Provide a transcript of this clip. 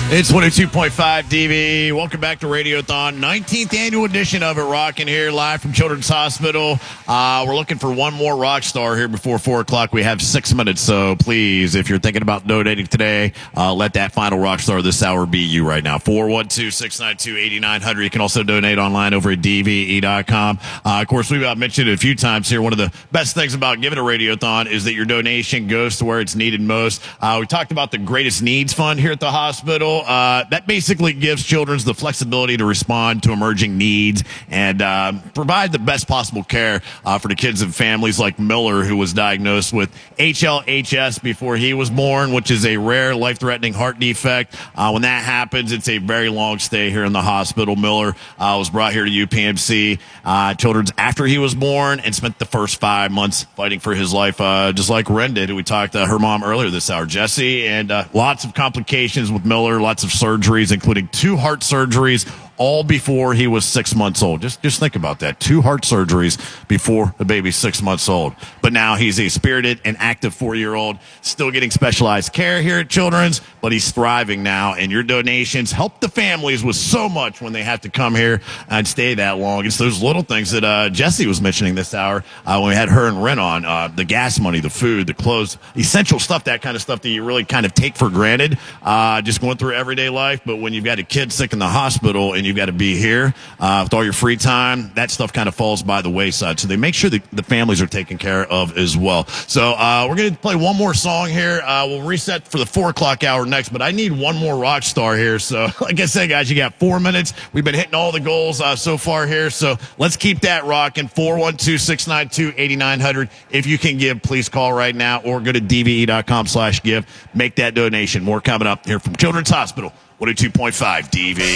It's 22.5 DV. Welcome back to Radiothon. 19th annual edition of it, rocking here live from Children's Hospital. We're looking for one more rock star here before 4 o'clock. We have 6 minutes, so please, if you're thinking about donating today, let that final rock star this hour be you right now. 412-692-8900. You can also donate online over at DVE.com. Of course, we've mentioned it a few times here. One of the best things about giving a Radiothon is that your donation goes to where it's needed most. We talked about the Greatest Needs Fund here at the hospital. That basically gives children the flexibility to respond to emerging needs and provide the best possible care for the kids and families like Miller, who was diagnosed with HLHS before he was born, which is a rare life-threatening heart defect. When that happens, it's a very long stay here in the hospital. Miller was brought here to UPMC Children's after he was born and spent the first 5 months fighting for his life, just like Ren did. We talked to her mom earlier this hour, Jesse, and lots of complications with Miller, lots of surgeries, including 2 heart surgeries, all before he was 6 months old. Just think about that. 2 heart surgeries before the baby's 6 months old. But now he's a spirited and active 4-year-old, still getting specialized care here at Children's, but he's thriving now. And your donations help the families with so much when they have to come here and stay that long. It's those little things that Jesse was mentioning this hour when we had her and Ren on, the gas money, the food, the clothes, essential stuff, that kind of stuff that you really kind of take for granted, just going through everyday life. But when you've got a kid sick in the hospital and you've got to be here with all your free time, that stuff kind of falls by the wayside. So they make sure that the families are taken care of as well. So we're going to play one more song here. We'll reset for the 4 o'clock hour next, but I need one more rock star here. So like I said, guys, you got 4 minutes. We've been hitting all the goals so far here. So let's keep that rocking. 412-692-8900. If you can give, please call right now or go to dve.com/give. Make that donation. More coming up here from Children's Hospital. 102.5 DV.